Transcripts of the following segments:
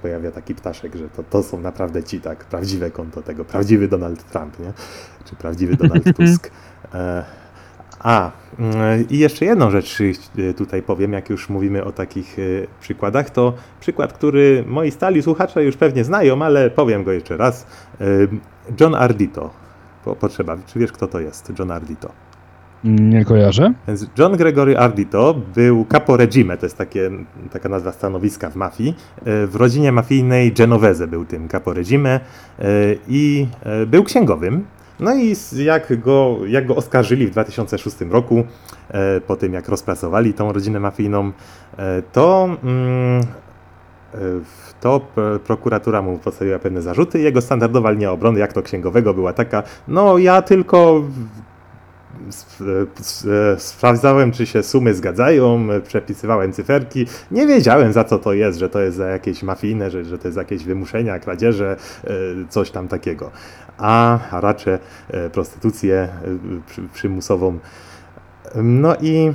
pojawia taki ptaszek, że to są naprawdę ci, tak, prawdziwe konto tego, prawdziwy Donald Trump, nie? Czy prawdziwy Donald Tusk. I jeszcze jedną rzecz tutaj powiem, jak już mówimy o takich przykładach, to przykład, który moi stali słuchacze już pewnie znają, ale powiem go jeszcze raz. John Ardito. Potrzeba. Czy wiesz, kto to jest, John Ardito? Nie kojarzę. Więc John Gregory Ardito był capo regime, to jest taka nazwa stanowiska w mafii. W rodzinie mafijnej Genovese był tym capo regime i był księgowym. No i jak go oskarżyli w 2006 roku, po tym jak rozpracowali tą rodzinę mafijną, to prokuratura mu postawiła pewne zarzuty. Jego standardowa linia obrony, jak to księgowego, była taka: no ja tylko sprawdzałem, czy się sumy zgadzają, przepisywałem cyferki, nie wiedziałem, za co to jest, że to jest za jakieś mafijne, że to jest za jakieś wymuszenia, kradzieże, coś tam takiego. A raczej prostytucję przymusową. No i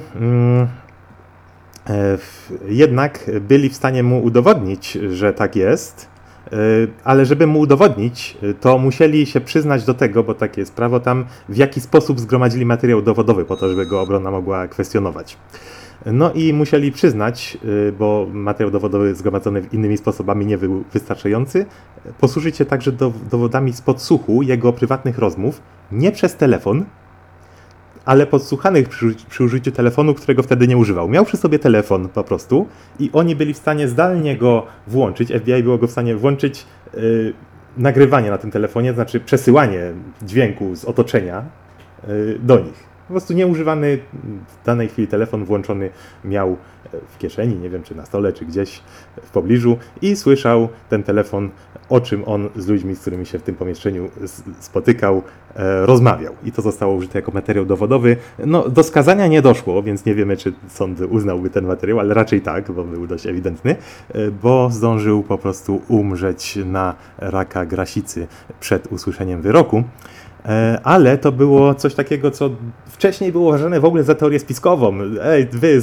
jednak byli w stanie mu udowodnić, że tak jest, ale żeby mu udowodnić, to musieli się przyznać do tego, bo takie jest prawo tam, w jaki sposób zgromadzili materiał dowodowy po to, żeby go obrona mogła kwestionować. No i musieli przyznać, bo materiał dowodowy zgromadzony innymi sposobami nie był wystarczający, posłużyć się także dowodami z podsłuchu jego prywatnych rozmów, nie przez telefon, ale podsłuchanych przy użyciu telefonu, którego wtedy nie używał. Miał przy sobie telefon po prostu i oni byli w stanie zdalnie go włączyć, FBI było go w stanie włączyć nagrywanie na tym telefonie, znaczy przesyłanie dźwięku z otoczenia do nich. Po prostu nieużywany w danej chwili telefon włączony miał w kieszeni, nie wiem czy na stole, czy gdzieś w pobliżu i słyszał ten telefon, o czym on z ludźmi, z którymi się w tym pomieszczeniu spotykał, rozmawiał. I to zostało użyte jako materiał dowodowy. No, do skazania nie doszło, więc nie wiemy, czy sąd uznałby ten materiał, ale raczej tak, bo był dość ewidentny, bo zdążył po prostu umrzeć na raka grasicy przed usłyszeniem wyroku. Ale to było coś takiego, co wcześniej było uważane w ogóle za teorię spiskową. Ej,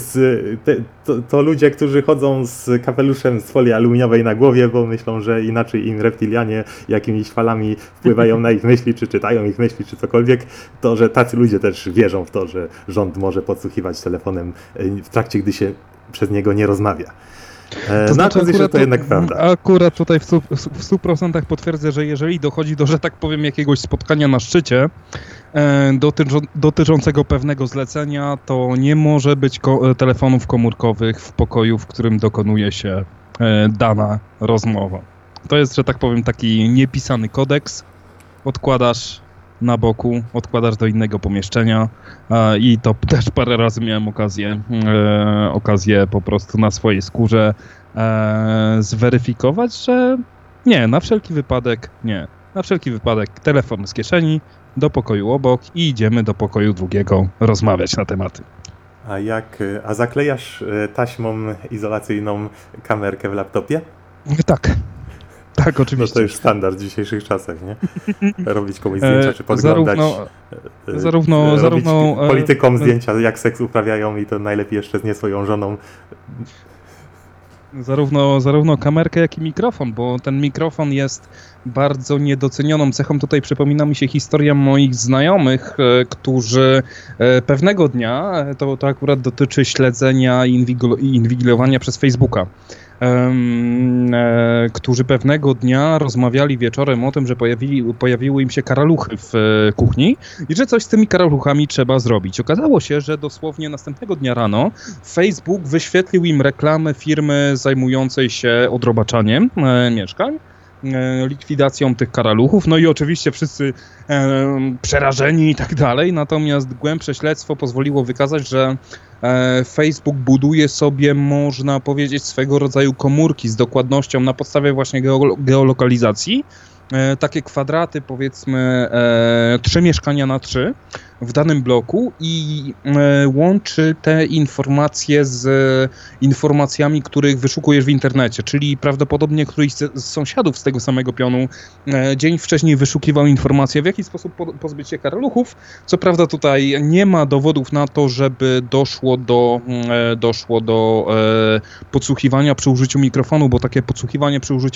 to ludzie, którzy chodzą z kapeluszem z folii aluminiowej na głowie, bo myślą, że inaczej im reptilianie jakimiś falami wpływają na ich myśli, czy czytają ich myśli, czy cokolwiek, to że tacy ludzie też wierzą w to, że rząd może podsłuchiwać telefonem w trakcie, gdy się przez niego nie rozmawia. To znaczy, że to jednak prawda. Akurat tutaj w 100% potwierdzę, że jeżeli dochodzi do, że tak powiem, jakiegoś spotkania na szczycie dotyczącego pewnego zlecenia, to nie może być telefonów komórkowych w pokoju, w którym dokonuje się dana rozmowa. To jest, że tak powiem, taki niepisany kodeks. Odkładasz na boku, odkładasz do innego pomieszczenia i to też parę razy miałem okazję po prostu na swojej skórze zweryfikować, że nie, na wszelki wypadek nie. Na wszelki wypadek telefon z kieszeni do pokoju obok i idziemy do pokoju drugiego rozmawiać na tematy. A zaklejasz taśmą izolacyjną kamerkę w laptopie? Tak. Tak, oczywiście. No to już standard w dzisiejszych czasach, nie? Robić komuś zdjęcia, czy podglądać. Robić politykom zdjęcia, jak seks uprawiają i to najlepiej jeszcze z nie swoją żoną. Zarówno kamerkę, jak i mikrofon, bo ten mikrofon jest bardzo niedocenioną cechą. Tutaj przypomina mi się historia moich znajomych, którzy pewnego dnia, to akurat dotyczy śledzenia i inwigilowania przez Facebooka, którzy pewnego dnia rozmawiali wieczorem o tym, że pojawiły im się karaluchy w kuchni i że coś z tymi karaluchami trzeba zrobić. Okazało się, że dosłownie następnego dnia rano Facebook wyświetlił im reklamę firmy zajmującej się odrobaczaniem mieszkań, likwidacją tych karaluchów, no i oczywiście wszyscy przerażeni i tak dalej, natomiast głębsze śledztwo pozwoliło wykazać, że Facebook buduje sobie, można powiedzieć, swego rodzaju komórki z dokładnością na podstawie właśnie geolokalizacji, takie kwadraty, powiedzmy 3 mieszkania na 3 w danym bloku i łączy te informacje z informacjami, których wyszukujesz w internecie, czyli prawdopodobnie któryś z sąsiadów z tego samego pionu dzień wcześniej wyszukiwał informacje, w jaki sposób pozbyć się karaluchów. Co prawda tutaj nie ma dowodów na to, żeby doszło do podsłuchiwania przy użyciu mikrofonu, bo takie podsłuchiwanie przy użyciu